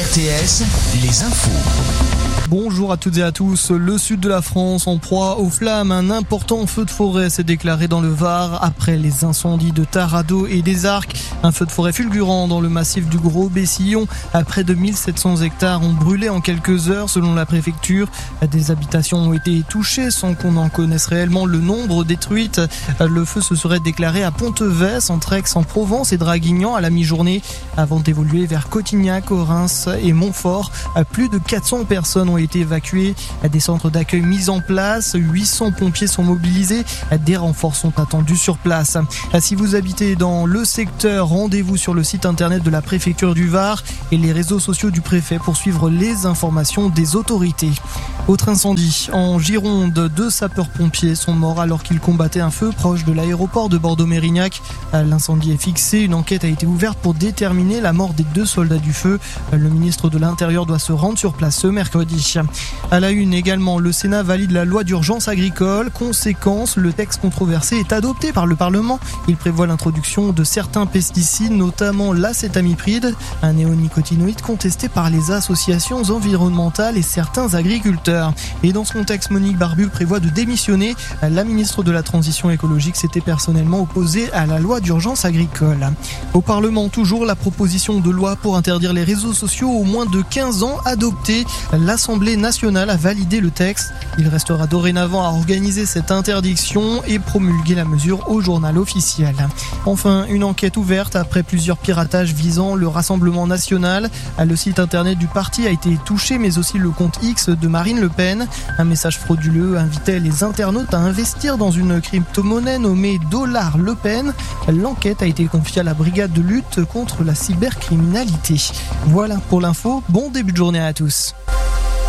RTS, les infos. Bonjour à toutes et à tous. Le sud de la France en proie aux flammes. Un important feu de forêt s'est déclaré dans le Var après les incendies de Taradot et des Arcs. Un feu de forêt fulgurant dans le massif du Gros-Bessillon. Près de 1700 hectares ont brûlé en quelques heures selon la préfecture. Des habitations ont été touchées sans qu'on en connaisse réellement le nombre détruites. Le feu se serait déclaré à Pontevès, entre Aix-en-Provence et Draguignan à la mi-journée avant d'évoluer vers Cotignac, Reims et Montfort. Plus de 400 personnes ont été évacués, des centres d'accueil mis en place, 800 pompiers sont mobilisés, des renforts sont attendus sur place. Si vous habitez dans le secteur, rendez-vous sur le site internet de la préfecture du Var et les réseaux sociaux du préfet pour suivre les informations des autorités. Autre incendie, en Gironde, 2 sapeurs-pompiers sont morts alors qu'ils combattaient un feu proche de l'aéroport de Bordeaux-Mérignac. L'incendie est fixé, une enquête a été ouverte pour déterminer la mort des 2 soldats du feu. Le ministre de l'Intérieur doit se rendre sur place ce mercredi. À la une également, le Sénat valide la loi d'urgence agricole. Conséquence, le texte controversé est adopté par le Parlement. Il prévoit l'introduction de certains pesticides, notamment l'acétamipride, un néonicotinoïde contesté par les associations environnementales et certains agriculteurs. Et dans ce contexte, Monique Barbu prévoit de démissionner. La ministre de la Transition écologique s'était personnellement opposée à la loi d'urgence agricole. Au Parlement, toujours la proposition de loi pour interdire les réseaux sociaux aux moins de 15 ans adoptée. L'Assemblée nationale a validé le texte. Il restera dorénavant à organiser cette interdiction et promulguer la mesure au journal officiel. Enfin, une enquête ouverte après plusieurs piratages visant le Rassemblement national. Le site internet du parti a été touché, mais aussi le compte X de Marine Le Pen. Un message frauduleux invitait les internautes à investir dans une crypto-monnaie nommée Dollar Le Pen. L'enquête a été confiée à la brigade de lutte contre la cybercriminalité. Voilà pour l'info. Bon début de journée à tous.